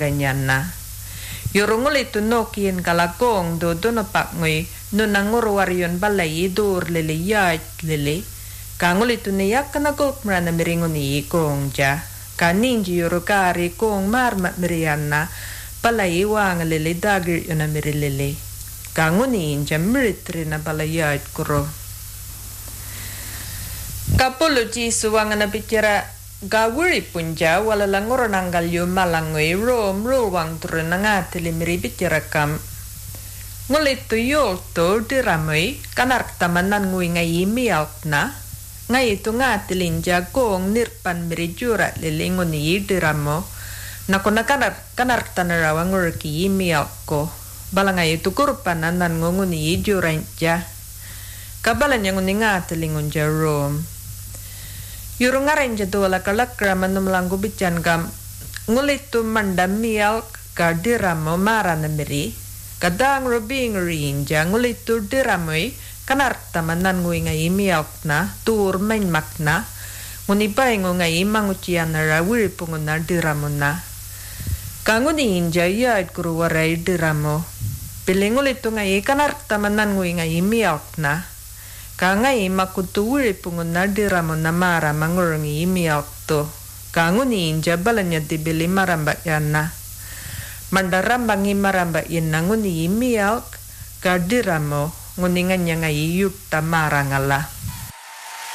ganyan na. Yorungol ito no kiin kalakong do no pak ngoy no nangurwar yon balay dur lele yat lele. Kangol ito niyak kanagok mra na miringon ni kong ja. Kaninji yorokari kong marmat miriyan na balay wang lele dagir yon na mirilele. Kangunin ja miritri na balayat kuro. Kapuluji suwang na bicara gawuri punja wala langor nanggal yo malangoy rom ruwang turun nga telimiri bicara kam. Ngulit to yo to diramoy kanar tamanan ngui ngay mialt na. Ngay ito nga telinja kong nirpan mirijura lilingon ni diramo. Nako na kanar tanarawang urki mialt ko. Balangay ito kurpan nan ngunguni juranja. Kabalan yang uninga telingon ja rom. Yurung ngaran jadu wala kalakra manumlang gubican kam. Ngulit tu mandam milk ka diramo marana miri. Kadang robing rinja ngulit tu diramoy kanar tamanan ngui ngay milk na tur main makna. Ngunipay ngay mangucian na rawiri pungun na diramo na. Kanguni inja yad kuruwaray diramo. Pilingul ito ngay kanar tamanan ngui ngay milk na. Kangay makutuwiri pungun na diramo na mara mangurungi milk to. Kanguni inja balanya dibili maramba yan na. Mandarambangi maramba yan na nguni milk ka diramo nguningan niya ngay yuta mara ngala.